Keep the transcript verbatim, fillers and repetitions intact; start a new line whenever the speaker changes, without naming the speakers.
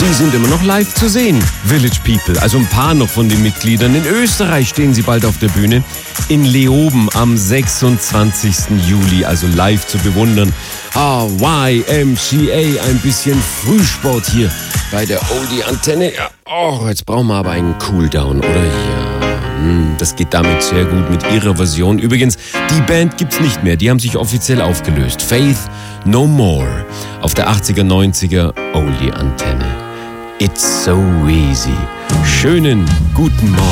Die sind immer noch live zu sehen. Village People, also ein paar noch von den Mitgliedern. In Österreich stehen sie bald auf der Bühne. In Leoben am sechsundzwanzigsten Juli, also live zu bewundern. Ah, Y M C A, ein bisschen Frühsport hier bei der Oldie-Antenne. Ja, oh, jetzt brauchen wir aber einen Cooldown, oder? Ja, hm, das geht damit sehr gut mit ihrer Version. Übrigens, die Band gibt's nicht mehr, die haben sich offiziell aufgelöst. Faith No More auf der achtziger, neunziger Oldie-Antenne. It's so easy. Schönen guten Morgen.